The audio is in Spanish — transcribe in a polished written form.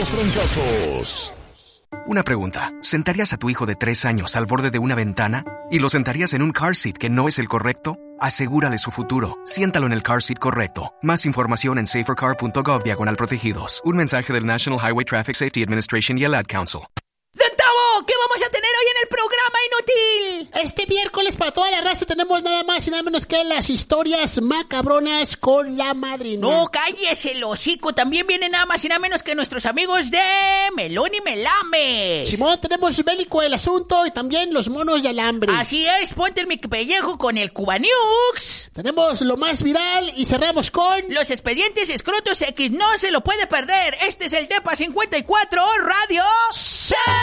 los trancazos. Una pregunta. ¿Sentarías a tu hijo de 3 años al borde de una ventana? ¿Y lo sentarías en un car seat que no es el correcto? Asegúrale su futuro. Siéntalo en el car seat correcto. Más información en safercar.gov/protegidos. Un mensaje del National Highway Traffic Safety Administration y el Ad Council. ¿Qué vamos a tener hoy en el programa, inútil? Este miércoles para toda la raza tenemos nada más y nada menos que las historias macabronas con la madrina. No, cállese el hocico. También vienen nada más y nada menos que nuestros amigos de Melón y Melames. Simón, tenemos bélico el asunto y también los monos de alambre. Así es, ponte el mi pellejo con el Cubanux. Tenemos lo más viral y cerramos con... los expedientes escrotos X. No se lo puede perder. Este es el DEPA 54 Radio.